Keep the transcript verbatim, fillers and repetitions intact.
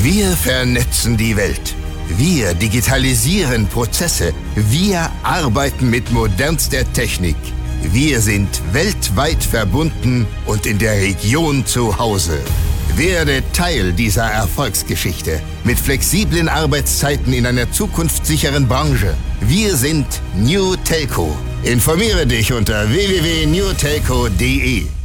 Wir vernetzen die Welt. Wir digitalisieren Prozesse. Wir arbeiten mit modernster Technik. Wir sind weltweit verbunden und in der Region zu Hause. Werde Teil dieser Erfolgsgeschichte mit flexiblen Arbeitszeiten in einer zukunftssicheren Branche. Wir sind New Telco. Informiere dich unter w w w punkt new telco punkt d e.